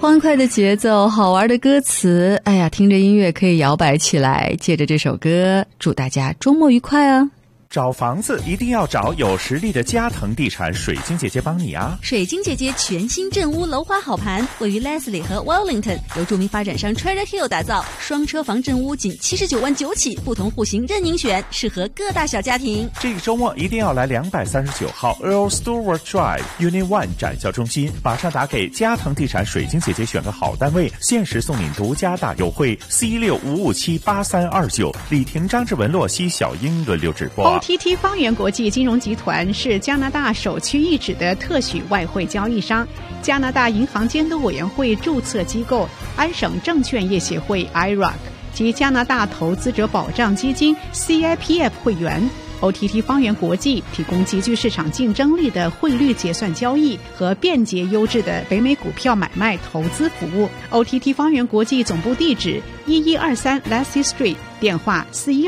欢快的节奏，好玩的歌词，哎呀，听着音乐可以摇摆起来。借着这首歌，祝大家周末愉快啊！ 找房子一定要找有实力的嘉腾地产水晶姐姐帮你啊！ 水晶姐姐全新镇屋楼花好盘，位于 Leslie 和 Wellington， 由著名发展商 Trader Hill 打造，双车房镇屋仅79万9起，不同户型任您选，适合各大小家庭。 这个周末一定要来239号 Earl Stewart Drive Unit 1展销中心，马上打给嘉腾地产水晶姐姐选个好单位，限时送你独家大优惠。C65578329，李婷、张志文、洛西、小英轮流直播。 OTT 方圆国际金融集团是加拿大首屈一指的特许外汇交易商，加拿大银行监督委员会注册机构，安省证券业协会 IROC 及加拿大投资者保障基金 CIPF 会员。OTT 方圆国际提供极具市场竞争力的汇率结算交易和便捷优质的北美股票买卖投资服务。OTT 方圆国际总部地址1123 Lassie Street， 電話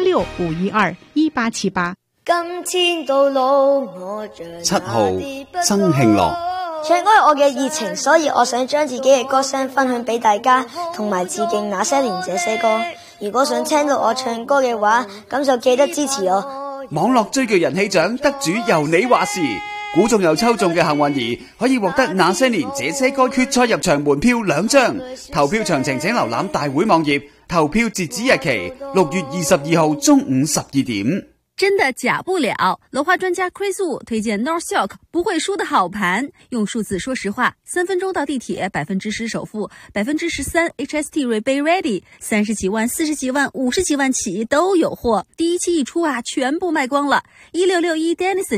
416-512-1878。 今天到老我 7號曾慶樂， 唱歌係我嘅熱情，所以我想將自己嘅歌聲分享俾大家，同埋致敬那些年這些歌。如果想聽到我唱歌嘅話，咁就記得支持我。 網絡追劇人氣獎得主由你話事，估中又抽中嘅幸運兒可以獲得那些年這些歌決賽入場門票2張。投票詳情請瀏覽大會網頁，投票截止日期6月22號中午12點。 真的假不了，楼花专家 Chris Wu 推荐 North York 不会输的好盘，用数字说实话，3分钟到地铁，10%首付，13% HST rebate ready， 30几万、40几万、50几万起都有货。第一期一出啊，全部卖光了。1661 Denison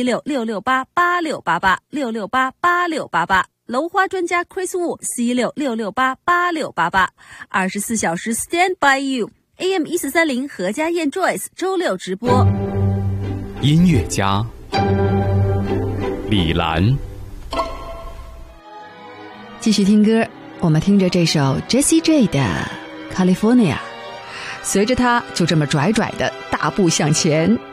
C66688688 6688688，楼花专家 Chris Wu C66688688， 24小时 stand by you。AM 1430何家燕 Joyce 周6直播。 音乐家李兰， 继续听歌，我们听着这首 Jessie J 的 California， 随着它就这么拽拽的大步向前。